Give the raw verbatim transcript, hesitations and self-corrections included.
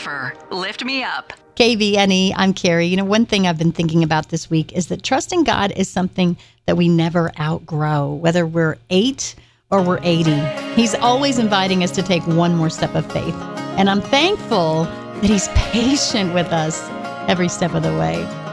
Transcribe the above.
Jennifer, lift me up. K V N E, I'm Carrie. You know, one thing I've been thinking about this week is that trusting God is something that we never outgrow, whether we're eight or we're eighty. He's always inviting us to take one more step of faith. And I'm thankful that he's patient with us every step of the way.